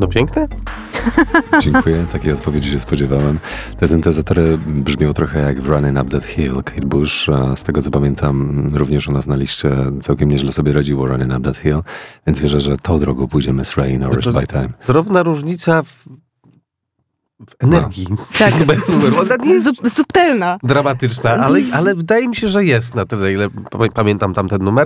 No piękne? Dziękuję, takiej odpowiedzi się spodziewałem. Te syntezatory brzmią trochę jak w Running Up That Hill, Kate Bush. A z tego co pamiętam, również u nas na liście całkiem nieźle sobie radziło Running Up That Hill, więc wierzę, że tą drogą pójdziemy z Ray No Rush by Time. Drobna różnica w energii. Tak. Ona nie jest Subtelna. dramatyczna, ale wydaje mi się, że jest na tyle, ile pamiętam tamten numer.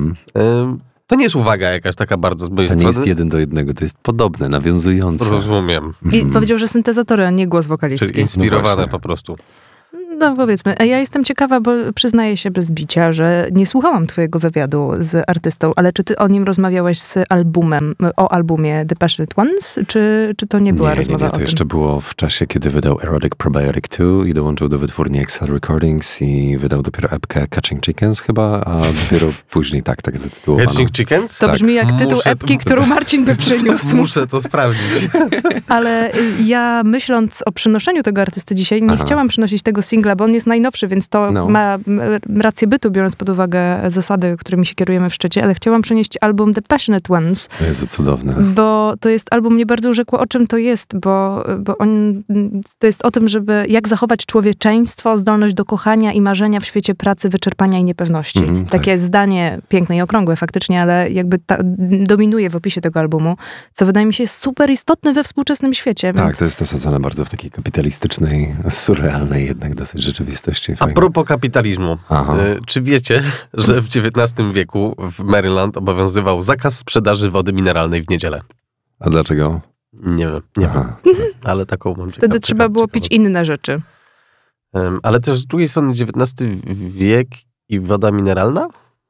To nie jest uwaga jakaś taka bardzo z mojej To strony. nie jest 1:1, to jest podobne, nawiązujące. Rozumiem. I powiedział, że syntezatory, a nie głos wokalistki. Czyli inspirowane No po prostu. No powiedzmy. Ja jestem ciekawa, bo przyznaję się bez bicia, że nie słuchałam twojego wywiadu z artystą, ale czy ty o nim rozmawiałeś o albumie The Passionate Ones, czy to nie była rozmowa Nie, o to tym? jeszcze było w czasie, kiedy wydał Erotic Probiotic 2 i dołączył do wytwórni Excel Recordings i wydał dopiero epkę Catching Chickens chyba, a dopiero później tak zatytułowano. Catching Chickens? To brzmi jak tytuł epki, którą Marcin by przyniósł. Muszę to sprawdzić. Ale ja myśląc o przynoszeniu tego artysty dzisiaj, nie chciałam przynosić tego singla, bo on jest najnowszy, więc to ma rację bytu, biorąc pod uwagę zasady, którymi się kierujemy w Szczycie, ale chciałam przenieść album The Passionate Ones. Jezu, cudowne. Bo to jest album, mnie bardzo urzekło, o czym to jest, bo on, to jest o tym, żeby jak zachować człowieczeństwo, zdolność do kochania i marzenia w świecie pracy, wyczerpania i niepewności. Takie zdanie piękne i okrągłe faktycznie, ale jakby dominuje w opisie tego albumu, co wydaje mi się super istotne we współczesnym świecie. Tak, więc... to jest osadzone bardzo w takiej kapitalistycznej, surrealnej jednak dosyć rzeczywistości. A propos kapitalizmu. Czy wiecie, że w XIX wieku w Maryland obowiązywał zakaz sprzedaży wody mineralnej w niedzielę? A dlaczego? Nie wiem. Ale taką mam Wtedy trzeba było pić inne rzeczy. Ale też z drugiej strony XIX wiek i woda mineralna?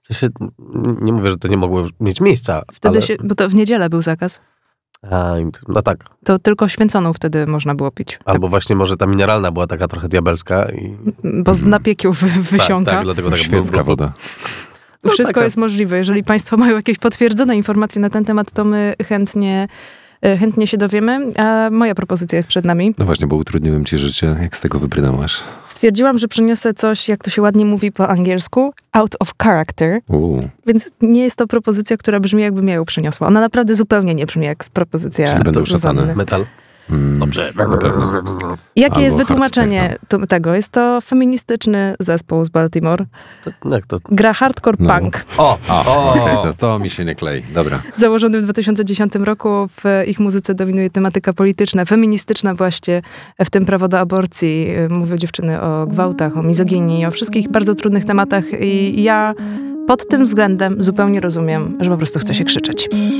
Nie mówię, że to nie mogło mieć miejsca. Wtedy ale... bo to w niedzielę był zakaz. No tak. To tylko święconą wtedy można było pić. Albo właśnie może ta mineralna była taka trochę diabelska. Bo na piekieł wysiąka. Tak, dlatego tak świecka woda. Wszystko jest możliwe. Jeżeli państwo mają jakieś potwierdzone informacje na ten temat, to my chętnie się dowiemy, a moja propozycja jest przed nami. No właśnie, bo utrudniłem ci życie. Jak z tego wybrnęłaś? Stwierdziłam, że przyniosę coś, jak to się ładnie mówi po angielsku, out of character. Więc nie jest to propozycja, która brzmi, jakbym ja ją przyniosła. Ona naprawdę zupełnie nie brzmi jak propozycja. Czyli będą szatany. Metal. Dobrze. Jakie jest wytłumaczenie tego? Jest to feministyczny zespół z Baltimore. Jak to? Gra hardcore punk. To mi się nie klei. Dobra. Założony w 2010 roku. W ich muzyce dominuje tematyka polityczna, feministyczna właśnie, w tym prawo do aborcji. Mówią dziewczyny o gwałtach, o mizoginii, o wszystkich bardzo trudnych tematach. I ja pod tym względem zupełnie rozumiem, że po prostu chce się krzyczeć.